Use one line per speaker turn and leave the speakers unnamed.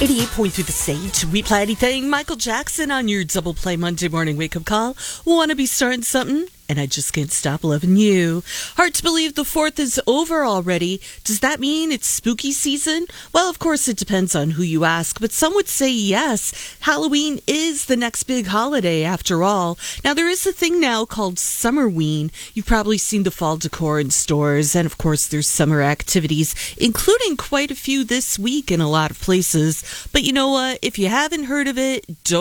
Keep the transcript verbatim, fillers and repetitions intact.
eighty-eight point three The Sage. We play anything. Michael Jackson on your Double Play Monday morning wake-up call. Want to be starting something? And I just can't stop loving you. Hard to believe the fourth is over already. Does that mean it's spooky season? Well, of course, it depends on who you ask, but some would say yes. Halloween is the next big holiday, after all. Now, there is a thing now called Summerween. You've probably seen the fall decor in stores, and of course, there's summer activities, including quite a few this week in a lot of places. But you know what? If you haven't heard of it, don't